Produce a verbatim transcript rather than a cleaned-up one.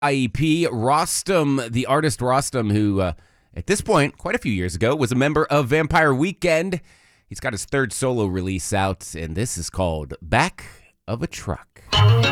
I E P, Rostam, the artist Rostam, who uh, at this point, quite a few years ago, was a member of Vampire Weekend. He's got his third solo release out, and this is called Back of a Truck.